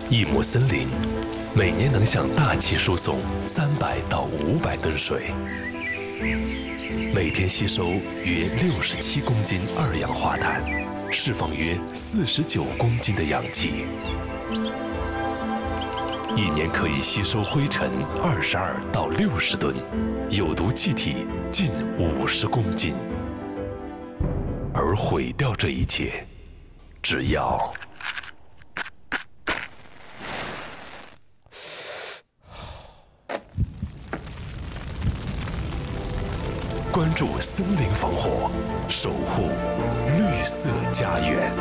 一亩森林每年能向大气输送300到500吨水，每天吸收约67公斤二氧化碳，释放约49公斤的氧气，一年可以吸收灰尘22到60吨，有毒气体近50公斤。而毁掉这一切，只要关注森林防火，守护绿色家园。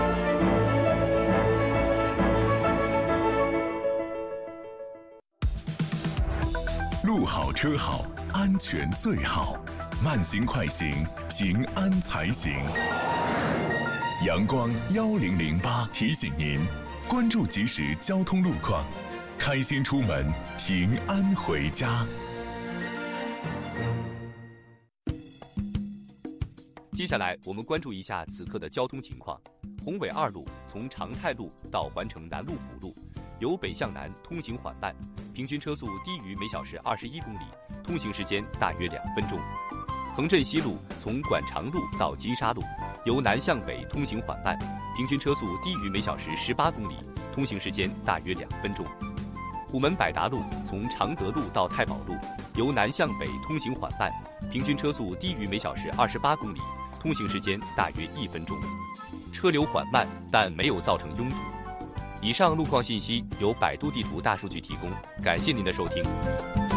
路好车好，安全最好。慢行快行，平安才行。阳光1008提醒您，关注即时交通路况，开心出门，平安回家。 接下来我们关注一下此刻的交通情况。宏伟2路从长泰路到环城南路辅路，由北向南通行缓慢，平均车速低于每小时21公里，通行时间大约2分钟。恒镇西路从管长路到金沙路，由南向北通行缓慢，平均车速低于每小时18公里，通行时间大约2分钟。虎门百达路从常德路到太保路，由南向北通行缓慢，平均车速低于每小时28公里，通行时间大约1分钟。车流缓慢，但没有造成拥堵。以上路况信息由百度地图大数据提供，感谢您的收听。